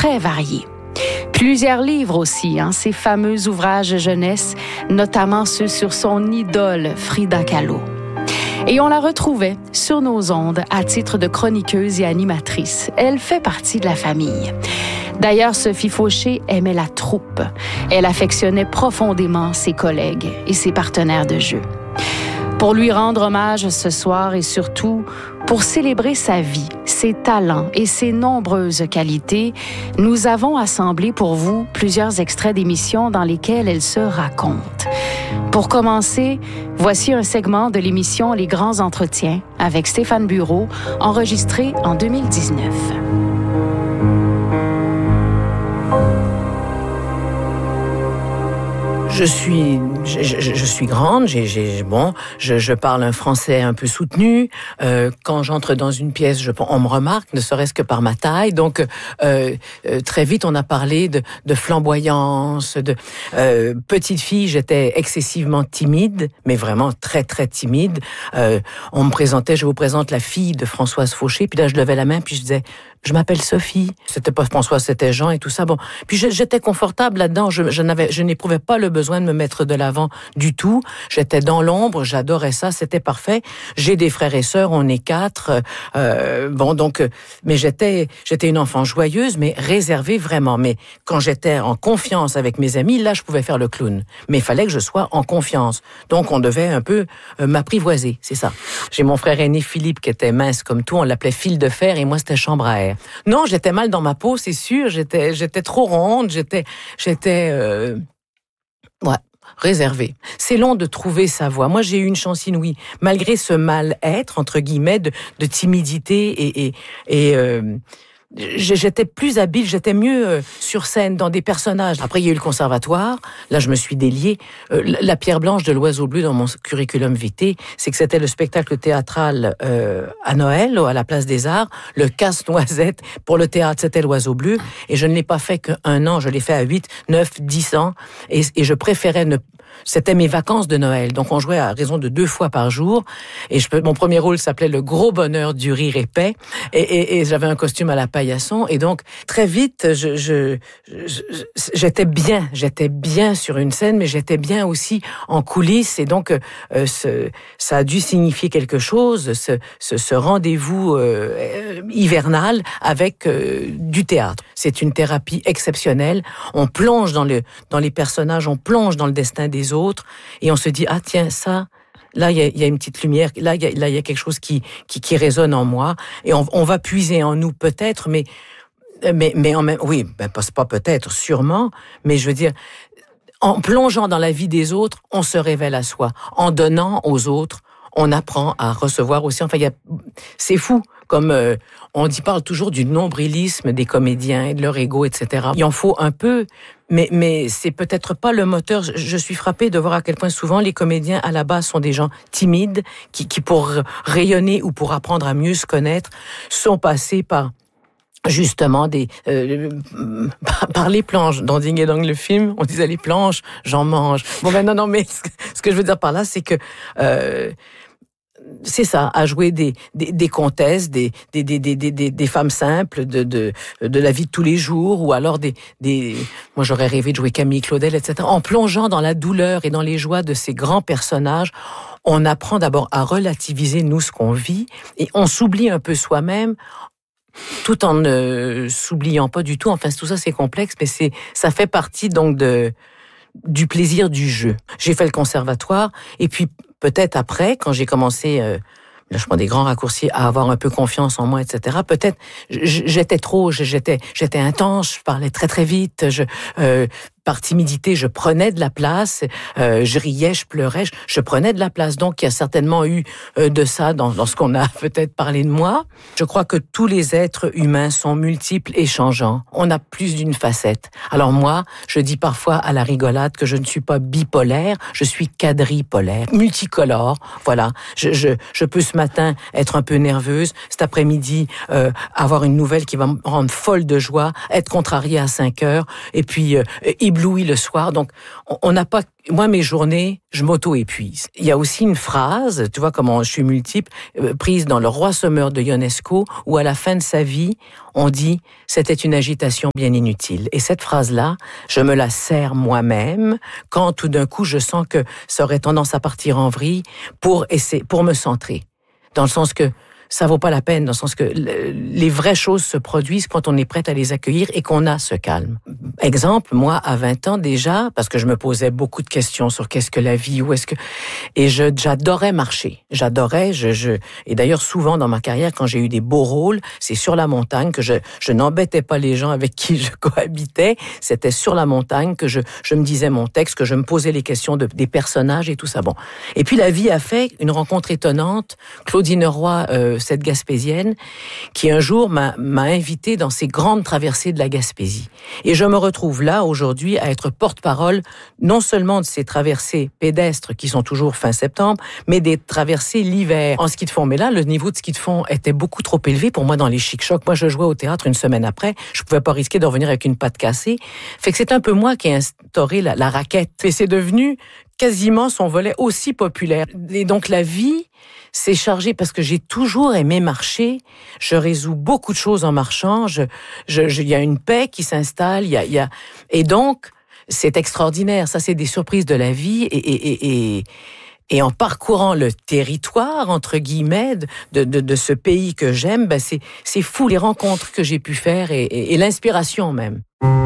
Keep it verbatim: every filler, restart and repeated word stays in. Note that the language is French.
très variés. Plusieurs livres aussi, hein, ces fameux ouvrages jeunesse, notamment ceux sur son idole Frida Kahlo. Et on la retrouvait sur nos ondes à titre de chroniqueuse et animatrice. Elle fait partie de la famille. D'ailleurs, Sophie Fauché aimait la troupe. Elle affectionnait profondément ses collègues et ses partenaires de jeu. Pour lui rendre hommage ce soir et surtout pour célébrer sa vie, ses talents et ses nombreuses qualités, nous avons assemblé pour vous plusieurs extraits d'émissions dans lesquelles elle se raconte. Pour commencer, voici un segment de l'émission Les Grands Entretiens avec Stéphane Bureau, enregistré en deux mille dix-neuf. Je suis, je, je, je suis grande, j'ai, j'ai, bon, je, je parle un français un peu soutenu. Euh, quand j'entre dans une pièce, je, on me remarque, ne serait-ce que par ma taille. Donc, euh, euh, très vite, on a parlé de, de flamboyance, de euh, petite fille. J'étais excessivement timide, mais vraiment très très timide. Euh, on me présentait, je vous présente la fille de Françoise Fauché. Puis là, je levais la main, puis je disais, je m'appelle Sophie. C'était pas Françoise, c'était Jean et tout ça. Bon, puis je, j'étais confortable là-dedans. Je, je n'avais, je n'éprouvais pas le besoin de me mettre de l'avant du tout. J'étais dans l'ombre, j'adorais ça, c'était parfait. J'ai des frères et sœurs, on est quatre. Euh, bon, donc, mais j'étais, j'étais une enfant joyeuse, mais réservée vraiment. Mais quand j'étais en confiance avec mes amis, là, je pouvais faire le clown. Mais il fallait que je sois en confiance. Donc, on devait un peu euh, m'apprivoiser, c'est ça. J'ai mon frère aîné Philippe qui était mince comme tout, on l'appelait fil de fer et moi, c'était chambre à air. Non, j'étais mal dans ma peau, c'est sûr. J'étais, j'étais trop ronde. J'étais, j'étais, euh, ouais, réservée. C'est long de trouver sa voie. Moi, j'ai eu une chance inouïe, malgré ce mal-être entre guillemets de, de timidité et et, et euh, j'étais plus habile, j'étais mieux sur scène dans des personnages. Après, il y a eu le conservatoire. Là, je me suis déliée. Euh, la pierre blanche de l'oiseau bleu dans mon curriculum vitae, c'est que c'était le spectacle théâtral euh, à Noël, à la Place des Arts. Le casse-noisette pour le théâtre, c'était l'oiseau bleu. Et je ne l'ai pas fait qu'un an, je l'ai fait à huit, neuf, dix ans. Et, et je préférais ne... C'était mes vacances de Noël. Donc, on jouait à raison de deux fois par jour. Et je peux... mon premier rôle s'appelait Le Gros Bonheur du Rire épais. Et, et, et j'avais un costume à la paillasson. Et donc, très vite, je, je, je, j'étais bien. J'étais bien sur une scène, mais j'étais bien aussi en coulisses. Et donc, euh, ce, ça a dû signifier quelque chose, ce, ce, ce rendez-vous euh, hivernal avec euh, du théâtre. C'est une thérapie exceptionnelle. On plonge dans, le, dans les personnages, on plonge dans le destin des autres, et on se dit, ah tiens, ça, là, il y, y a une petite lumière, là, il y, y a quelque chose qui, qui, qui résonne en moi, et on, on va puiser en nous peut-être, mais, mais, mais en même, oui, ben, pas, pas peut-être, sûrement, mais je veux dire, en plongeant dans la vie des autres, on se révèle à soi. En donnant aux autres, on apprend à recevoir aussi. Enfin, il y a, c'est fou. Comme euh, on dit, parle toujours du nombrilisme des comédiens et de leur ego, et cetera. Il en faut un peu, mais mais c'est peut-être pas le moteur. Je, je suis frappée de voir à quel point souvent les comédiens à la base sont des gens timides qui, qui pour rayonner ou pour apprendre à mieux se connaître, sont passés par justement des euh, par les planches. Dans Ding et Dong le film, on disait les planches, j'en mange. Bon ben non non, mais ce que, ce que je veux dire par là, c'est que euh, c'est ça, à jouer des, des, des comtesses, des, des, des, des, des, des femmes simples de, de, de la vie de tous les jours, ou alors des, des, moi j'aurais rêvé de jouer Camille Claudel, et cetera. En plongeant dans la douleur et dans les joies de ces grands personnages, on apprend d'abord à relativiser nous ce qu'on vit, et on s'oublie un peu soi-même, tout en ne s'oubliant pas du tout. Enfin, tout ça c'est complexe, mais c'est, ça fait partie donc de, du plaisir du jeu. J'ai fait le conservatoire, et puis peut-être après, quand j'ai commencé, euh, là je prends des grands raccourcis, à avoir un peu confiance en moi, et cetera. Peut-être j'étais trop, j'étais, j'étais intense, je parlais très très vite, je, euh, par timidité, je prenais de la place, euh, je riais, je pleurais, je, je prenais de la place. Donc, il y a certainement eu euh, de ça dans, dans ce qu'on a peut-être parlé de moi. Je crois que tous les êtres humains sont multiples et changeants. On a plus d'une facette. Alors moi, je dis parfois à la rigolade que je ne suis pas bipolaire, je suis quadripolaire, multicolore. Voilà, je, je, je peux ce matin être un peu nerveuse, cet après-midi euh, avoir une nouvelle qui va me rendre folle de joie, être contrariée à cinq heures, et puis euh, ébloui le soir. Donc, on n'a pas... Moi, mes journées, je m'auto-épuise. Il y a aussi une phrase, tu vois comment je suis multiple, euh, prise dans Le Roi Sommeur de Ionesco, où à la fin de sa vie, on dit « c'était une agitation bien inutile ». Et cette phrase-là, je me la sers moi-même quand tout d'un coup, je sens que ça aurait tendance à partir en vrille pour essayer, pour me centrer. Dans le sens que ça vaut pas la peine, dans le sens que les vraies choses se produisent quand on est prête à les accueillir et qu'on a ce calme. Exemple, moi, à vingt ans déjà, parce que je me posais beaucoup de questions sur qu'est-ce que la vie, où est-ce que... Et je, j'adorais marcher. J'adorais, je, je... Et d'ailleurs, souvent dans ma carrière, quand j'ai eu des beaux rôles, c'est sur la montagne que je, je n'embêtais pas les gens avec qui je cohabitais. C'était sur la montagne que je, je me disais mon texte, que je me posais les questions de, des personnages et tout ça. Bon. Et puis la vie a fait une rencontre étonnante. Claudine Roy, euh, cette Gaspésienne, qui un jour m'a, m'a invité dans ces grandes traversées de la Gaspésie. Et je me retrouve là, aujourd'hui, à être porte-parole, non seulement de ces traversées pédestres qui sont toujours fin septembre, mais des traversées l'hiver en ski de fond. Mais là, le niveau de ski de fond était beaucoup trop élevé pour moi dans les chic-chocs. Moi, je jouais au théâtre une semaine après. Je pouvais pas risquer de revenir avec une patte cassée. Fait que c'est un peu moi qui ai instauré la, la raquette. Et c'est devenu quasiment son volet aussi populaire. Et donc, la vie s'est chargée parce que j'ai toujours aimé marcher. Je résous beaucoup de choses en marchant. Je, je, je, il y a une paix qui s'installe. Il y a, il y a, et donc, c'est extraordinaire. Ça, c'est des surprises de la vie. Et, et, et, et, et en parcourant le territoire, entre guillemets, de, de, de ce pays que j'aime, ben c'est, c'est fou les rencontres que j'ai pu faire et, et, et l'inspiration même.